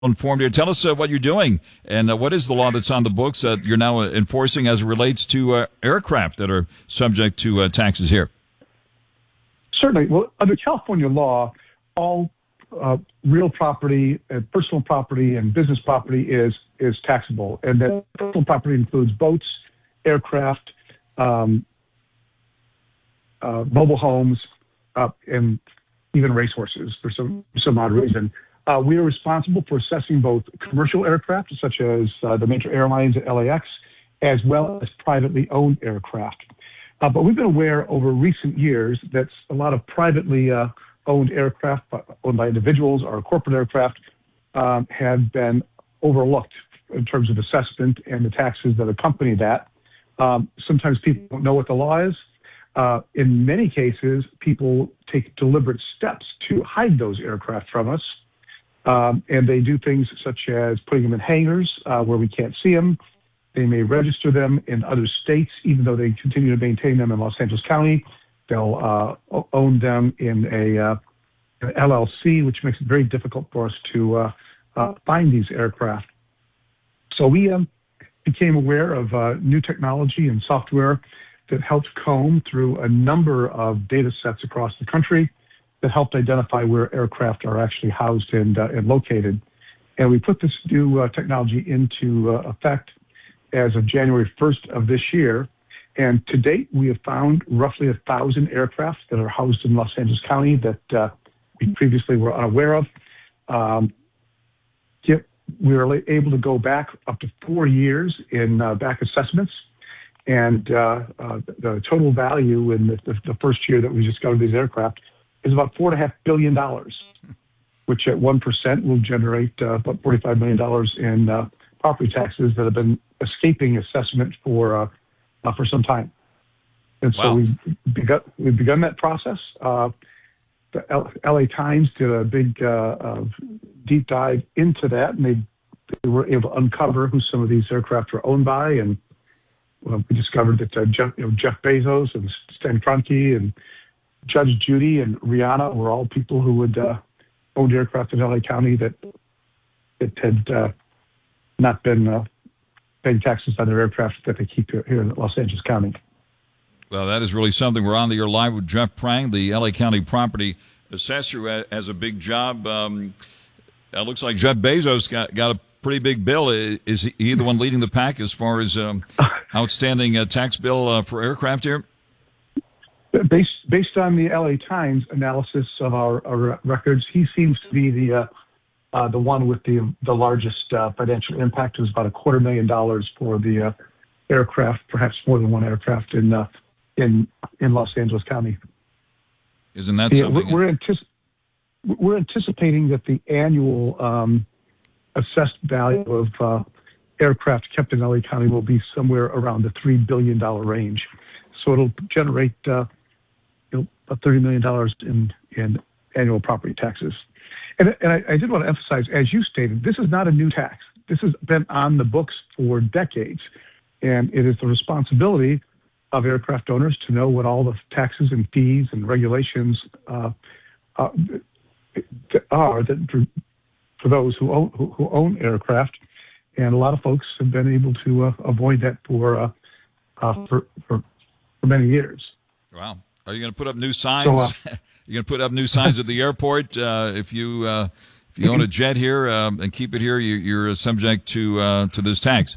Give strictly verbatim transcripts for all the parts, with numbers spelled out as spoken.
informed here. Tell us uh, what you're doing and uh, what is the law that's on the books that you're now uh, enforcing as it relates to uh, aircraft that are subject to uh, taxes here. Certainly. Well, under California law, all uh, real property, uh, personal property, and business property is is taxable, and that personal property includes boats, aircraft, um, uh, mobile homes, uh, and even racehorses for some some odd reason. Uh, we are responsible for assessing both commercial aircraft, such as uh, the major airlines at L A X, as well as privately owned aircraft. Uh, but we've been aware over recent years that a lot of privately uh, owned aircraft, owned by individuals or corporate aircraft, um, have been overlooked in terms of assessment and the taxes that accompany that. Um, sometimes people don't know what the law is. Uh, in many cases, people take deliberate steps to hide those aircraft from us. Um, and they do things such as putting them in hangars uh, where we can't see them. They may register them in other states, even though they continue to maintain them in Los Angeles County. They'll uh, own them in a, uh, an L L C, which makes it very difficult for us to uh, uh, find these aircraft. So we um, became aware of uh, new technology and software that helped comb through a number of data sets across the country that helped identify where aircraft are actually housed and, uh, and located. And we put this new uh, technology into uh, effect as of January first of this year. And to date, we have found roughly a thousand aircraft that are housed in Los Angeles County that uh, we previously were unaware of. Um, yet we were able to go back up to four years in uh, back assessments. And uh, uh, the total value in the, the, the first year that we discovered these aircraft is about four and a half billion dollars, which at one percent will generate uh, about forty-five million dollars in uh, property taxes that have been escaping assessment for uh, uh, for some time. And so wow. we've begun we've begun that process. Uh, the L- LA Times did a big uh, uh, deep dive into that, and they, they were able to uncover who some of these aircraft were owned by, and well, we discovered that uh, Jeff, you know, Jeff Bezos and Stan Kroenke and Judge Judy and Rihanna were all people who would uh, owned aircraft in L A County that that had uh, not been uh, paying taxes on their aircraft that they keep here, here in Los Angeles County. Well, that is really something. We're on the air live with Jeff Prang, the L A County property assessor, who has a big job. Um, it looks like Jeff Bezos got, got a pretty big bill. Is he the one leading the pack as far as um, outstanding uh, tax bill uh, for aircraft here? Based based on the L A Times analysis of our, our records, he seems to be the uh, uh, the one with the the largest uh, financial impact. It was about a quarter million dollars for the uh, aircraft, perhaps more than one aircraft in uh, in in Los Angeles County. Isn't that yeah, something? We're, we're, antici- we're anticipating that the annual um, assessed value of uh, aircraft kept in L A County will be somewhere around the three billion dollars range. So it'll generate uh, you know, about thirty million dollars in, in annual property taxes. And, and I, I did want to emphasize, as you stated, this is not a new tax. This has been on the books for decades. And it is the responsibility of aircraft owners to know what all the taxes and fees and regulations uh, uh, are that for, for those who own, who, who own aircraft. And a lot of folks have been able to uh, avoid that for, uh, uh, for, for for many years. Wow. Are you going to put up new signs? So, uh, You're going to put up new signs at the airport? Uh, if you uh, if you own a jet here um, and keep it here, you, you're subject to uh, to this tax.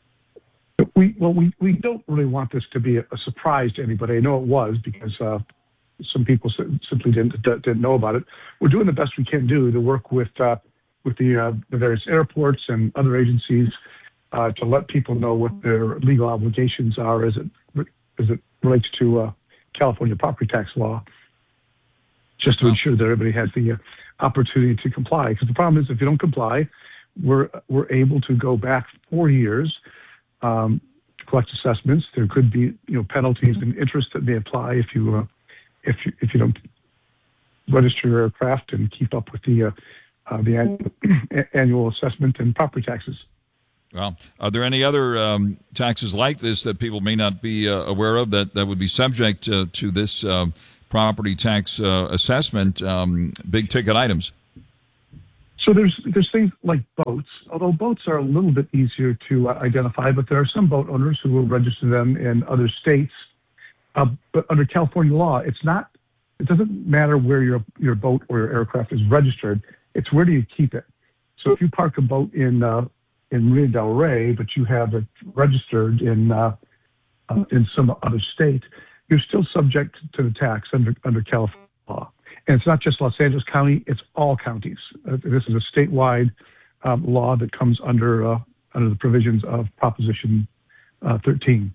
We well, we, we don't really want this to be a, a surprise to anybody. I know it was because uh, some people simply didn't didn't know about it. We're doing the best we can do to work with uh, with the uh, the various airports and other agencies uh, to let people know what their legal obligations are as it as it relates to uh, California property tax law, just to ensure that everybody has the uh, opportunity to comply. Because the problem is, if you don't comply, we're we're able to go back four years um, to collect assessments. There could be you know penalties and interest that may apply if you uh, if you if you don't register your aircraft and keep up with the uh, uh, the annual, annual assessment and property taxes. Well, are there any other um, taxes like this that people may not be uh, aware of that, that would be subject uh, to this uh, property tax uh, assessment, um, big ticket items? So there's there's things like boats, although boats are a little bit easier to uh, identify, but there are some boat owners who will register them in other states. Uh, but under California law, it's not, it doesn't matter where your your boat or your aircraft is registered. It's where do you keep it. So if you park a boat in uh, in Marina del Rey, but you have it registered in uh, uh, in some other state, you're still subject to the tax under under California law. And it's not just Los Angeles County; it's all counties. Uh, this is a statewide um, law that comes under uh, under the provisions of Proposition uh, thirteen.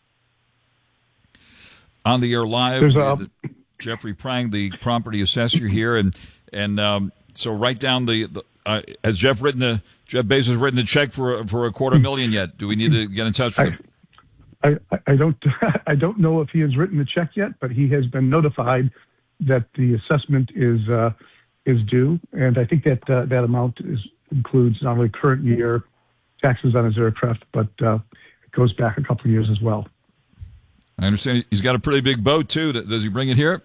On the air live, There's a, the, Jeffrey Prang, the property assessor here, and and um, so write down the, the uh, has Jeff written a Jeff Bezos written a check for for a quarter million yet? Do we need to get in touch with him? I, I, I don't I don't know if he has written the check yet, but he has been notified that the assessment is uh, is due, and I think that uh, that amount is includes not only current year taxes on his aircraft, but uh, it goes back a couple of years as well. I understand he's got a pretty big boat too. Does he bring it here?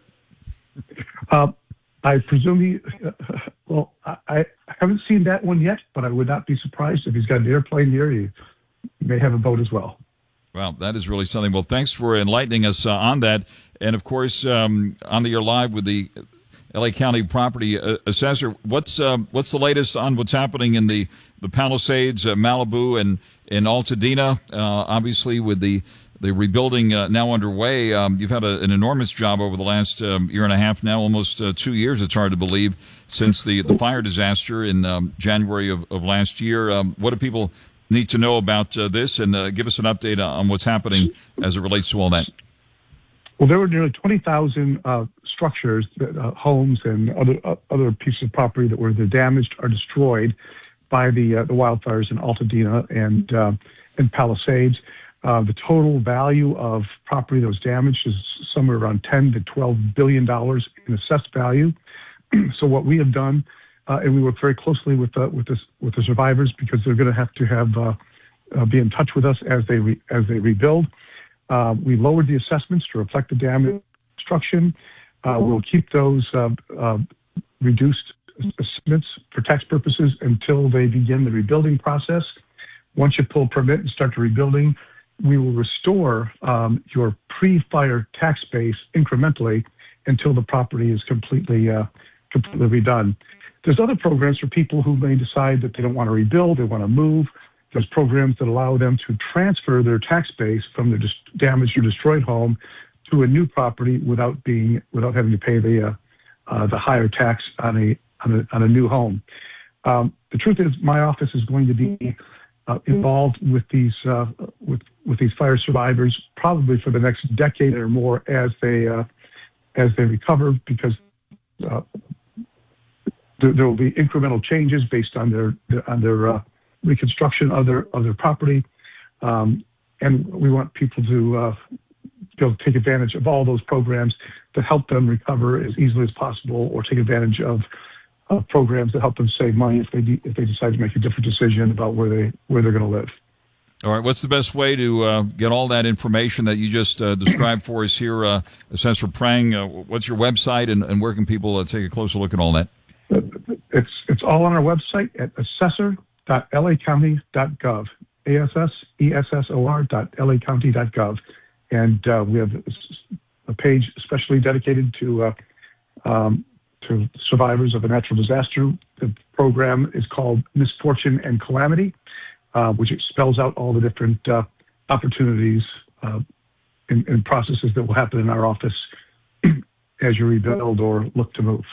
Uh, I presume he. Uh, well, I, I haven't seen that one yet, but I would not be surprised if he's got an airplane here. He may have a boat as well. Well, that is really something. Well, thanks for enlightening us uh, on that. And of course, um, on the air live with the L A County property uh, assessor. What's uh, what's the latest on what's happening in the the Palisades, uh, Malibu, and in Altadena? Uh, obviously, with the The rebuilding uh, now underway. Um, you've had a, an enormous job over the last um, year and a half now, almost uh, two years, it's hard to believe, since the, the fire disaster in um, January of, of last year. Um, what do people need to know about uh, this? And uh, give us an update on what's happening as it relates to all that. Well, there were nearly twenty thousand uh, structures, uh, homes, and other uh, other pieces of property that were either damaged or destroyed by the uh, the wildfires in Altadena and uh, and Palisades. Uh, the total value of property that was damaged is somewhere around ten to twelve billion dollars in assessed value. So what we have done, uh, and we work very closely with the, with this with the survivors, because they're going to have to have uh, uh, be in touch with us as they re, as they rebuild. Uh, we lowered the assessments to reflect the damage destruction. Uh, we'll keep those uh, uh, reduced assessments for tax purposes until they begin the rebuilding process. Once you pull a permit and start the rebuilding, we will restore um, your pre-fire tax base incrementally until the property is completely uh, completely redone. There's other programs for people who may decide that they don't want to rebuild, they want to move. There's programs that allow them to transfer their tax base from their dis- damaged or destroyed home to a new property without being without having to pay the uh, uh, the higher tax on a on a, on a new home. Um, the truth is, my office is going to be Uh, involved with these uh, with with these fire survivors probably for the next decade or more as they uh, as they recover, because uh, there, there will be incremental changes based on their, their on their uh, reconstruction of their of their property, um, and we want people to uh, be able to take advantage of all those programs that help them recover as easily as possible, or take advantage of Uh, programs that help them save money if they de- if they decide to make a different decision about where they where they're going to live. All right, what's the best way to uh, get all that information that you just uh, described for us here, uh, Assessor Prang? Uh, what's your website, and, and where can people uh, take a closer look at all that? It's it's all on our website at assessor dot l a county dot gov, A S S E S S O R dot L A county dot gov, and uh, we have a page especially dedicated to. Uh, um, to survivors of a natural disaster. The program is called Misfortune and Calamity, uh, which it spells out all the different uh, opportunities uh, and, and processes that will happen in our office as you rebuild or look to move.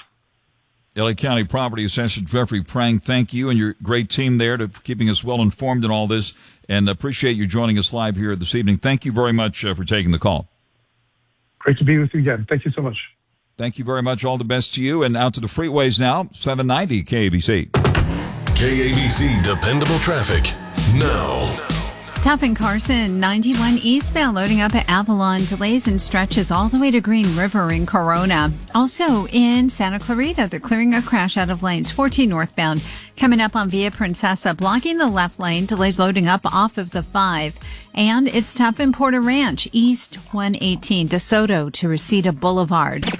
L A County Property Assessor Jeffrey Prang, thank you and your great team there to keeping us well informed in all this, and appreciate you joining us live here this evening. Thank you very much uh, for taking the call. Great to be with you again. Thank you so much. Thank you very much. All the best to you. And out to the freeways now, seven ninety K A B C. K A B C Dependable Traffic now. Tough in Carson, ninety-one eastbound loading up at Avalon. Delays and stretches all the way to Green River in Corona. Also in Santa Clarita, they're clearing a crash out of lanes. fourteen northbound coming up on Via Princesa, blocking the left lane. Delays loading up off of the five. And it's tough in Porter Ranch, east one eighteen, DeSoto to Reseda Boulevard.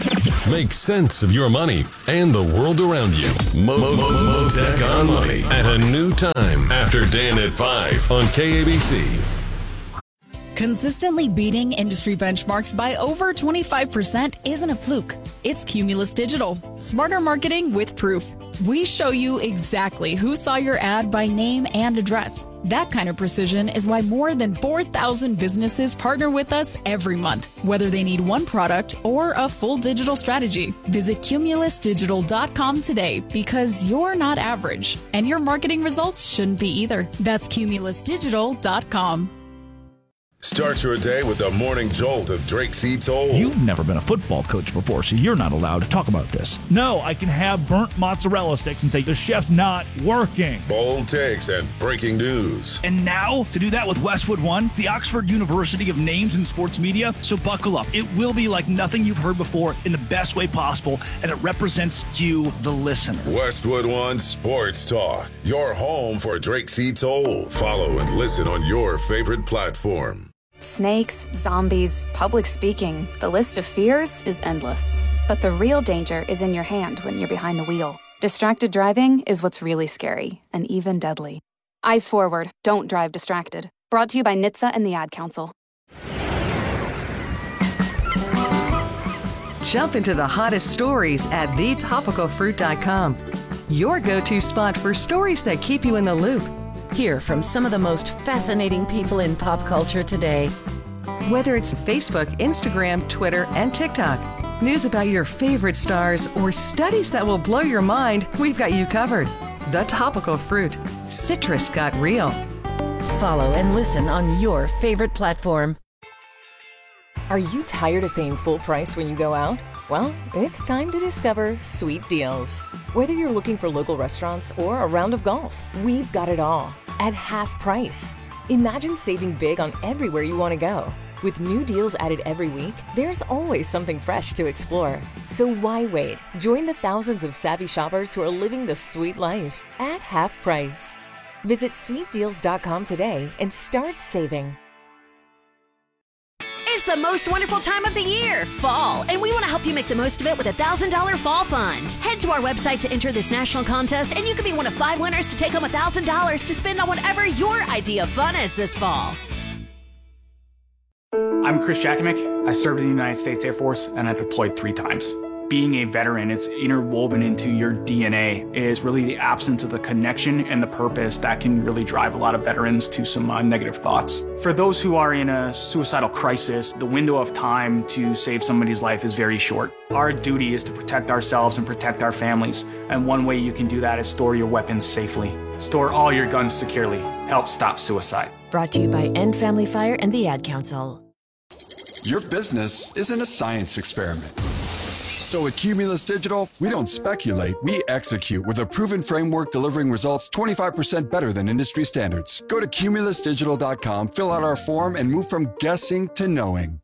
Make sense of your money and the world around you. Mo, Mo, Mo, Motech on Money at a new time after Dan at five on K A B C. Consistently beating industry benchmarks by over twenty-five percent isn't a fluke. It's Cumulus Digital. Smarter marketing with proof. We show you exactly who saw your ad by name and address. That kind of precision is why more than four thousand businesses partner with us every month, whether they need one product or a full digital strategy. Visit cumulus digital dot com today because you're not average, and your marketing results shouldn't be either. That's cumulus digital dot com. Start your day with the morning jolt of Drake C. Toll. You've never been a football coach before, so you're not allowed to talk about this. No, I can have burnt mozzarella sticks and say the chef's not working. Bold takes and breaking news. And now, to do that with Westwood One, the Oxford University of Names in Sports Media. So buckle up. It will be like nothing you've heard before in the best way possible, and it represents you, the listener. Westwood One Sports Talk, your home for Drake C. Toll. Follow and listen on your favorite platform. Snakes, zombies, public speaking, the list of fears is endless. But the real danger is in your hand when you're behind the wheel. Distracted driving is what's really scary and even deadly. Eyes forward, don't drive distracted. Brought to you by N H T S A and the Ad Council. Jump into the hottest stories at the topical fruit dot com. Your go-to spot for stories that keep you in the loop. Hear from some of the most fascinating people in pop culture today. Whether it's Facebook, Instagram, Twitter, and TikTok, news about your favorite stars, or studies that will blow your mind, we've got you covered. The Topical Fruit. Citrus got real. Follow and listen on your favorite platform. Are you tired of paying full price when you go out? Well, it's time to discover Sweet Deals. Whether you're looking for local restaurants or a round of golf, we've got it all at half price. Imagine saving big on everywhere you want to go. With new deals added every week, there's always something fresh to explore. So why wait? Join the thousands of savvy shoppers who are living the sweet life at half price. Visit sweet deals dot com today and start saving. It's the most wonderful time of the year, fall, and we want to help you make the most of it with a one thousand dollars Fall Fund. Head to our website to enter this national contest, and you could be one of five winners to take home one thousand dollars to spend on whatever your idea of fun is this fall. I'm Chris Jakimick. I served in the United States Air Force, and I deployed three times. Being a veteran, it's interwoven into your D N A, is really the absence of the connection and the purpose that can really drive a lot of veterans to some uh, negative thoughts. For those who are in a suicidal crisis, the window of time to save somebody's life is very short. Our duty is to protect ourselves and protect our families, and one way you can do that is store your weapons safely. Store all your guns securely. Help stop suicide. Brought to you by End Family Fire and the Ad Council. Your business isn't a science experiment. So at Cumulus Digital, we don't speculate, we execute with a proven framework delivering results twenty-five percent better than industry standards. Go to cumulus digital dot com, fill out our form, and move from guessing to knowing.